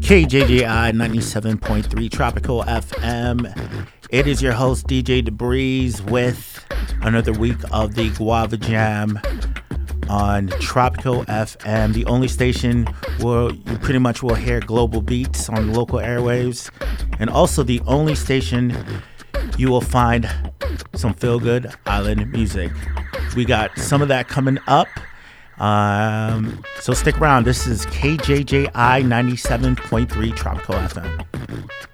KJJI 97.3 Tropical FM. It is your host, DJ DeBreeze, with another week of the Guava Jam on Tropical FM, the only station where you pretty much will hear global beats on local airwaves, and also the only station you will find some feel-good island music. We got some of that coming up. So stick around. This is KJJI 97.3 Tropical FM.